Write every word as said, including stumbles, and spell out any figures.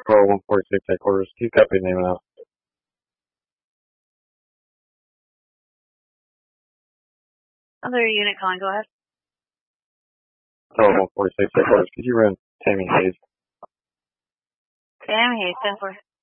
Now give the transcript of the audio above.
Call one forty-six headquarters. Keep copy name out. Other unit calling, go ahead. Call one forty-six headquarters. Could you run Tammy Hayes? Tammy Hayes, ten four.